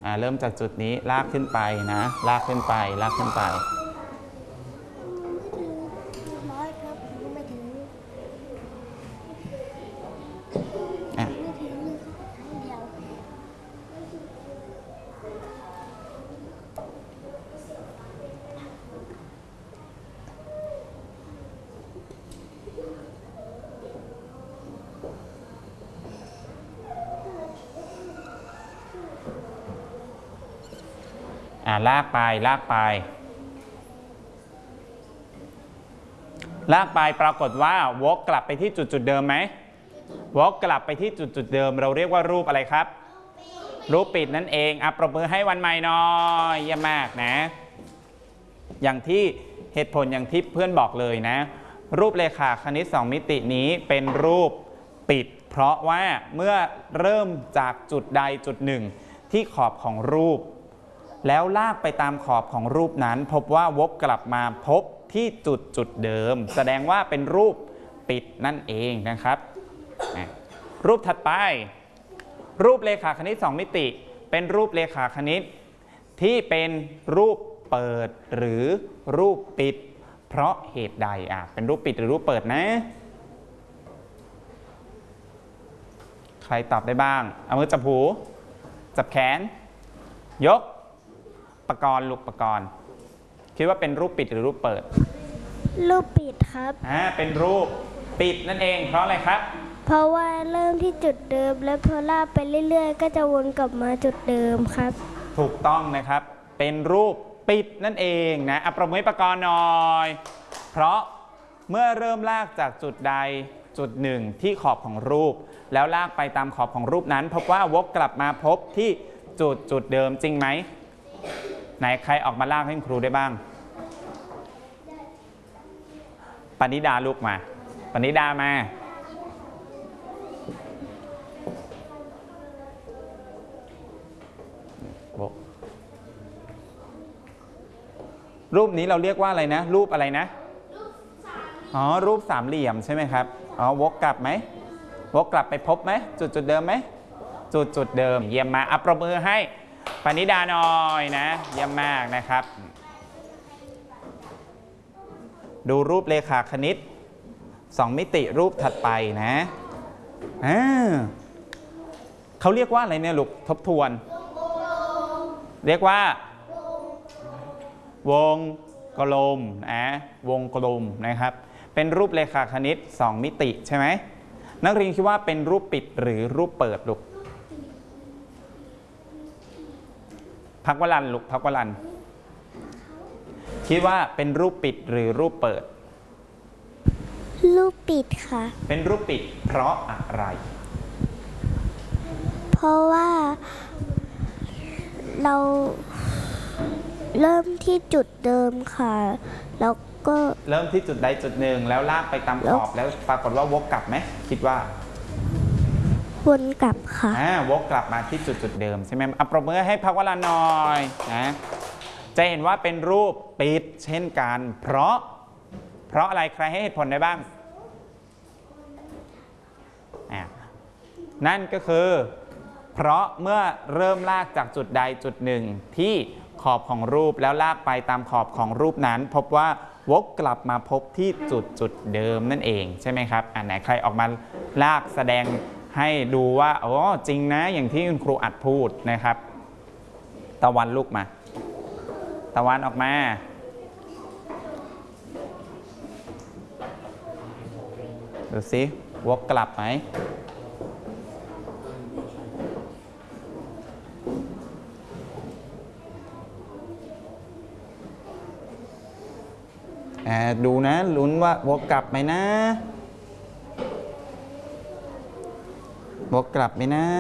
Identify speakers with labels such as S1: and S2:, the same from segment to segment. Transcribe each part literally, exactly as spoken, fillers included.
S1: อ่าเริ่มจากจุดนี้ลากขึ้นไปนะลากขึ้นไปลากขึ้นไปลากไปลากไปลากไปปรากฏว่าวกกลับไปที่จุดจุดเดิมไหมวกกลับไปที่จุดจุดเดิมเราเรียกว่ารูปอะไรครับรูปปิดนั่นเองอ่ะปรบมือให้วันใหม่หน่อยเยี่ยมมากนะอย่างที่เหตุผลอย่างที่เพื่อนบอกเลยนะรูปเรขาคณิตสองมิตินี้เป็นรูปปิดเพราะว่าเมื่อเริ่มจากจุดใดจุดหนึ่งที่ขอบของรูปแล้วลากไปตามขอบของรูปนั้นพบว่าวกกลับมาพบที่จุดจุดเดิมแสดงว่าเป็นรูปปิดนั่นเองนะครับรูปถัดไปรูปเรขาคณิตสองมิติเป็นรูปเรขาคณิตที่เป็นรูปเปิดหรือรูปปิดเพราะเหตุใดอ่ะเป็นรูปปิดหรือรูปเปิดนะใครตอบได้บ้างเอามือจับหูจับแขนยกปกรณ์ลูกปกรณ์คิดว่าเป็นรูปปิดหรือรูปเปิด
S2: รูปปิดครับ
S1: อ่าเป็นรูปปิดนั่นเองเพราะอะไรครับ
S2: เพราะว่าเริ่มที่จุดเดิมแล้วพอลากไปเรื่อยๆก็จะวนกลับมาจุดเดิมครับ
S1: ถูกต้องนะครับเป็นรูปปิดนั่นเองนะอ่ะประมือปกรณ์หน่อยเพราะเมื่อเริ่มลากจากจุดใดจุดหนึ่งที่ขอบของรูปแล้วลากไปตามขอบของรูปนั้นพบว่าวกกลับมาพบที่จุดจุดเดิมจริงไหมไหนใครออกมาลากให้ครูได้บ้างปณิดาลูกมาปณิดามารูปนี้เราเรียกว่าอะไรนะรูปอะไรนะอ๋อรูปสามเหลี่ยมใช่ไหมครับอ๋อวกกลับไหมวกกลับไปพบไหมจุดจุดเดิมไหมจุดจุดเดิมเยี่ยมมาอัปรบมือให้ปณิดาหน่อยนะเยี่ยมมากนะครับดูรูปเรขาคณิตสองมิติรูปถัดไปนะอ่าเขาเรียกว่าอะไรเนี่ยลูกทบทวนเรียกว่าวงกลมนะวงกลมนะครับเป็นรูปเรขาคณิตสองมิติใช่ไหมนักเรียนคิดว่าเป็นรูปปิดหรือรูปเปิดลูกพักวลันลูกพักวลันคิดว่าเป็นรูปปิดหรือรูปเปิด
S2: รูปปิดค่ะ
S1: เป็นรูปปิดเพราะอะไร
S2: เพราะว่าเราเริ่มที่จุดเดิมค่ะแล้วก็
S1: เริ่มที่จุดใดจุดหนึ่งแล้วลากไปตามขอบแล้วปรากฏว่าวกกลับไหมคิดว่า
S2: วนกลับค่ะ
S1: อ่าวกกลับมาที่จุดจุดเดิมใช่ไหมอ่ะปรบมือให้พักวลาหน่อยนะจะเห็นว่าเป็นรูปปิดเช่นกันเพราะเพราะอะไรใครให้เหตุผลได้บ้างอ่ะนั่นก็คือเพราะเมื่อเริ่มลากจากจุดใดจุดหนึ่งที่ขอบของรูปแล้วลากไปตามขอบของรูปนั้นพบว่าวกกลับมาพบที่จุดจุดเดิมนั่นเองใช่ไหมครับอันไหนใครออกมาลากแสดงให้ดูว่าอ๋อจริงนะอย่างที่คุณครูอัดพูดนะครับตะวันลุกมาตะวันออกมาดูสิวกกลับไหมดูนะลุ้นว่าวกกลับไหมนะวกกลับไหมนะ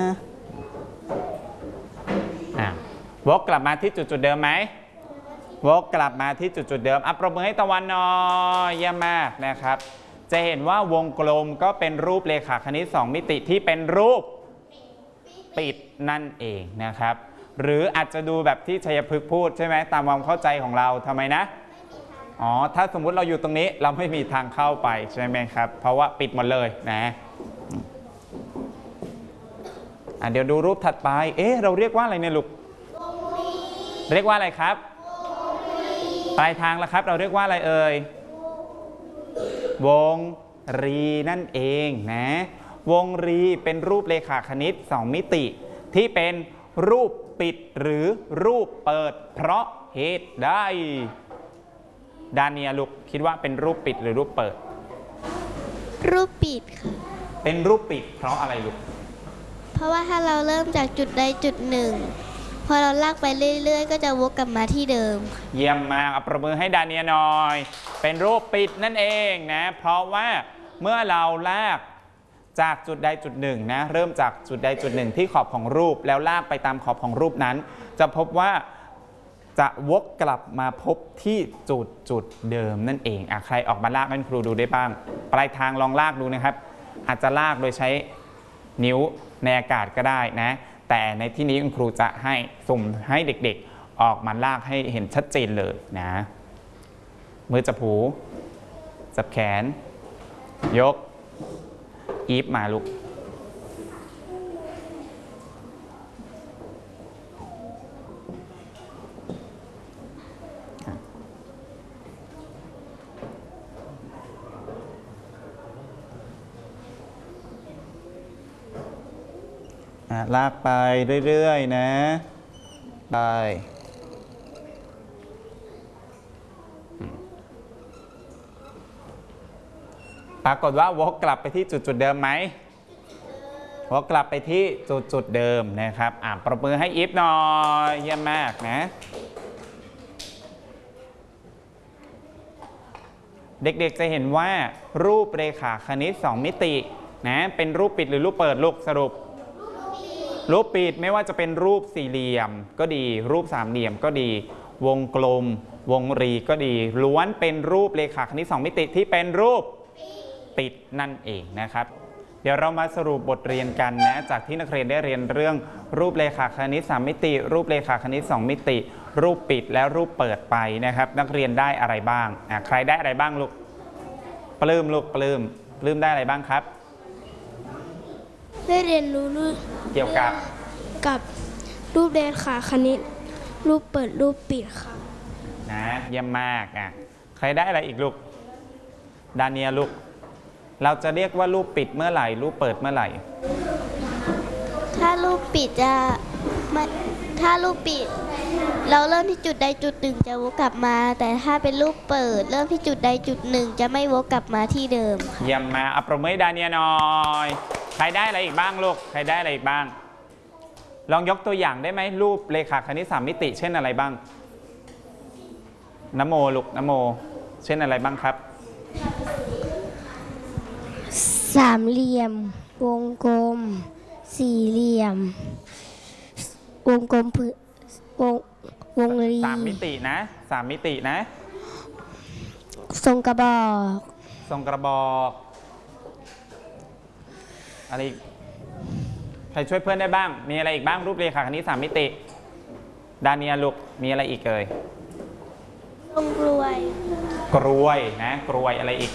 S1: อ่ะวกกลับมาที่จุดจุดเดิมไหมวกกลับมาที่จุดจุดเดิมอัปปรบมือให้ตะวันหน่อยเยี่ยมมากนะครับจะเห็นว่าวงกลมก็เป็นรูปเรขาคณิตสองมิติที่เป็นรูปปิดนั่นเองนะครับหรืออาจจะดูแบบที่ชัยพฤกษ์พูดใช่ไหมตามความเข้าใจของเราทำไมนะอ๋อถ้าสมมุติเราอยู่ตรงนี้เราไม่มีทางเข้าไปใช่ไหมครับเพราะว่าปิดหมดเลยนะอ่ะเดี๋ยวดูรูปถัดไปเอ๊ะเราเรียกว่าอะไรเนี่ยลูกเรียกว่าอะไรครับปลายทางแล้วครับเราเรียกว่าอะไรเอ่ยวงรีนั่นเองนะวงรีเป็นรูปเรขาคณิตสองมิติที่เป็นรูปปิดหรือรูปเปิดเพราะเหตุใดดาเนียลูกคิดว่าเป็นรูปปิดหรือรูปเปิด
S2: รูปปิดค่ะ
S1: เป็นรูปปิดเพราะอะไรลูก
S2: เพราะว่าถ้าเราเริ่มจากจุดใดจุดหนึ่งพอเราลากไปเรื่อยๆก็จะวกกลับมาที่เดิม
S1: เยี่ยมมากเอาประมือให้ดาเนียหน่อยเป็นรูปปิดนั่นเองนะเพราะว่าเมื่อเราลากจากจุดใดจุดหนึ่งนะเริ่มจากจุดใดจุดหนึ่งที่ขอบของรูปแล้วลากไปตามขอบของรูปนั้นจะพบว่าจะวกกลับมาพบที่จุดจุดเดิมนั่นเองอ่ะใครออกมาลากให้ครูดูได้บ้างปลายทางลองลากดูนะครับอาจจะลากโดยใช้นิ้วในอากาศก็ได้นะแต่ในที่นี้คุณครูจะให้สุ่มให้เด็กๆออกมาลากให้เห็นชัดเจนเลยนะมือจับหูจับแขนยกอีฟมาลูกลากไปเรื่อยๆนะไปปรากฏว่าวกกลับไปที่จุดจุดเดิมไหมวกกลับไปที่จุดจุดเดิมนะครับอ่ะปรบมือให้อีฟหน่อยเยี่ยมมากนะเด็กๆจะเห็นว่ารูปเรขาคณิตสองมิตินะเป็นรูปปิดหรือรูปเปิดลูกสรุปรูปปิดไม่ว่าจะเป็นรูปสี่เหลี่ยมก็ดีรูปสามเหลี่ยมก็ดีวงกลมวงรีก็ดีล้วนเป็นรูปเรขาคณิตสองมิติที่เป็นรูปปิดนั่นเองนะครับเดี๋ยวเรามาสรุปบทเรียนกันนะจากที่นักเรียนได้เรียนเรื่องรูปเรขาคณิตสามมิติรูปเรขาคณิตสองมิติรูปปิดและรูปเปิดไปนะครับนักเรียนได้อะไรบ้างอ่ะใครได้อะไรบ้างลูกปลื้มลูกปลื้มปลื้มได้อะไรบ้างครับ
S2: ได้เรียนรู้
S1: เกี่ยวกับ
S2: กับรูปเรขาคณิตรูปเปิดรูปปิดค่ะ
S1: นะเยี่ยมมากอ่ะใครได้อะไรอีกลูกดาเนียลูกเราจะเรียกว่ารูปปิดเมื่อไหร่รูปเปิดเมื่อไหร่
S2: ถ้ารูปปิดจะถ้ารูปปิดเราเริ่มที่จุดใดจุดหนึ่งจะวกกลับมาแต่ถ้าเป็นรูปเปิดเริ่มที่จุดใดจุดหนึ่งจะไม่วกกลับมาที่เดิม
S1: เยี่ยมมาอัปรบมือให้ดาเนียหน่อยใครได้อะไรอีกบ้างลูกใครได้อะไรอีกบ้างลองยกตัวอย่างได้ไหมรูปเรขาคณิตสามมิติเช่นอะไรบ้างนโมลูกนโมเช่นอะไรบ้างครับ
S2: สามเหลี่ยมวงกลมสี่เหลี่ยมวงกลมผืวงวงรี
S1: สามมิตินะสามมิตินะ
S2: ทรงกระบอก
S1: ทรงกระบอกอะไรใครช่วยเพื่อนได้บ้างมีอะไรอีกบ้างรูปเรขาคณิตสามมิติดาเนียลูกมีอะไรอีกเอ่ย
S2: ทรงกลวย
S1: กลวยนะกลวยอะไรอีก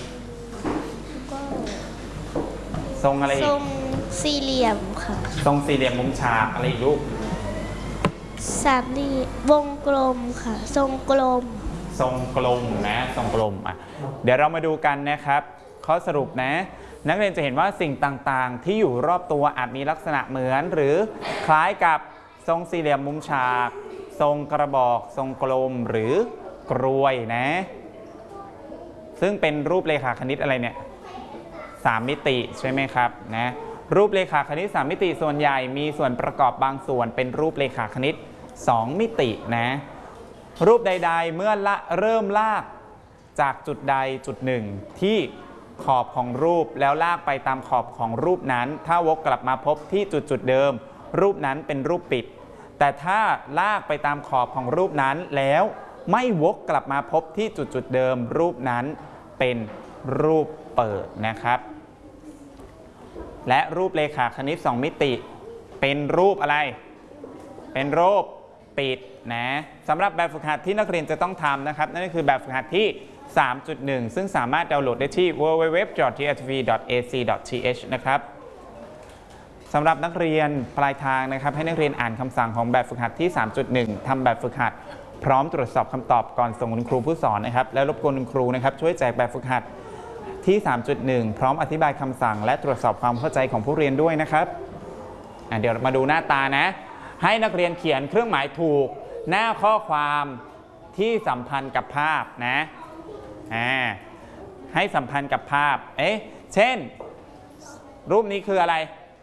S1: ทรงอะไรอีก
S2: ทรงสี่เหลี่ยมค่ะ
S1: ทรงสี่เหลี่ยมมุมฉากอะไรอีกลูก
S2: สามเหลี่ยมวงกลมค่ะทรงกลม
S1: ทรงกลมนะทรงกลมอ่ะเดี๋ยวเรามาดูกันนะครับข้อสรุปนะนักเรียนจะเห็นว่าสิ่งต่างๆที่อยู่รอบตัวอาจมีลักษณะเหมือนหรือคล้ายกับทรงสี่เหลี่ยมมุมฉากทรงกระบอกทรงกลมหรือกรวยนะซึ่งเป็นรูปเรขาคณิตอะไรเนี่ยสามมิติใช่ไหมครับนะรูปเรขาคณิตสามมิติส่วนใหญ่มีส่วนประกอบบางส่วนเป็นรูปเรขาคณิตสองมิตินะรูปใดๆเมื่อละเริ่มลากจากจุดใดจุดหนึ่งที่ขอบของรูปแล้วลากไปตามขอบของรูปนั้นถ้าวกกลับมาพบที่จุดจุดเดิมรูปนั้นเป็นรูปปิดแต่ถ้าลากไปตามขอบของรูปนั้นแล้วไม่วกกลับมาพบที่จุดจุดเดิมรูปนั้นเป็นรูปเปิดนะครับและรูปเรขาคณิตสองมิติเป็นรูปอะไรเป็นรูปปิดนะสำหรับแบบฝึกหัดที่นักเรียนจะต้องทำนะครับนั่นก็คือแบบฝึกหัดที่ สามจุดหนึ่ง ซึ่งสามารถดาวน์โหลดได้ที่ ดับเบิลยู ดับเบิลยู ดับเบิลยู ดอท เอ ซี ดอท ที เอช นะครับสำหรับนักเรียนปลายทางนะครับให้นักเรียนอ่านคำสั่งของแบบฝึกหัดที่ สามจุดหนึ่ง ทำแบบฝึกหัดพร้อมตรวจสอบคำตอบก่อนส่งคุณครูผู้สอนนะครับและรบกวนคุณครูนะครับช่วยแจกแบบฝึกหัดที่ สามจุดหนึ่ง พร้อมอธิบายคำสั่งและตรวจสอบความเข้าใจของผู้เรียนด้วยนะครับเดี๋ยวมาดูหน้าตานะให้นักเรียนเขียนเครื่องหมายถูกหน้าข้อความที่สัมพันธ์กับภาพนะอ่าให้สัมพันธ์กับภาพเอ๊ะเช่นรูปนี้คืออะไร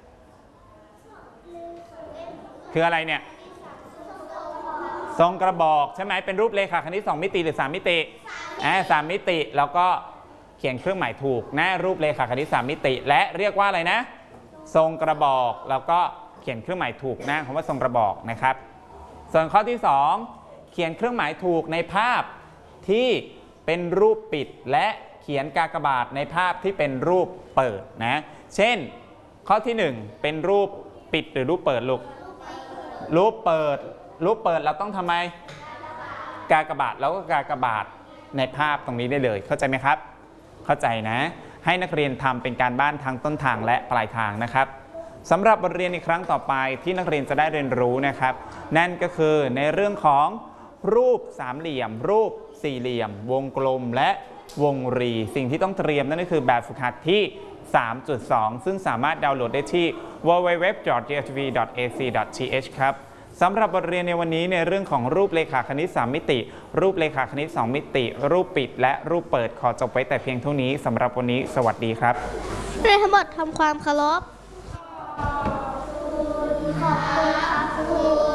S1: คืออะไรเนี่ยทรงกระบอกใช่ไหมเป็นรูปเรขาคณิตสองมิติหรือสามมิติอ่าสามมิติแล้วก็เขียนเครื่องหมายถูกหน้ารูปเรขาคณิตสามมิติและเรียกว่าอะไรนะทรงกระบอกแล้วก็เขียนเครื่องหมายถูกหน้าคำว่าทรงกระบอกนะครับส่วนข้อที่สองเขียนเครื่องหมายถูกในภาพที่เป็นรูปปิดและเขียนกากบาทในภาพที่เป็นรูปเปิดนะเช่นข้อที่หนึ่งเป็นรูปปิดหรือรูปเปิดลูกรูปเปิดรูปเปิดเราต้องทำไมกากบาทแล้วก็กากบาทในภาพตรงนี้ได้เลยเข้าใจไหมครับเข้าใจนะให้นักเรียนทำเป็นการบ้านทั้งต้นทางและปลายทางนะครับสำหรับบทเรียนในครั้งต่อไปที่นักเรียนจะได้เรียนรู้นะครับนั่นก็คือในเรื่องของรูปสามเหลี่ยมรูปสี่เหลี่ยมวงกลมและวงรีสิ่งที่ต้องเตรียมนั่นก็คือแบบฝึกหัดที่ สามจุดสอง ซึ่งสามารถดาวน์โหลดได้ที่ ดับเบิลยู ดับเบิลยู ดับเบิลยู ดอท จี เอช วี ดอท เอ ซี ดอท ที เอช ครับสำหรับบทเรียนในวันนี้ในเรื่องของรูปเรขาคณิตสามมิติรูปเรขาคณิตสองมิติรูปปิดและรูปเปิดขอจบไว้แต่เพียงเท่านี้สำหรับวันนี้สวัสดีครับ
S2: เรียนทั้งหมดทำความเคารพขอบคุณค่ะครู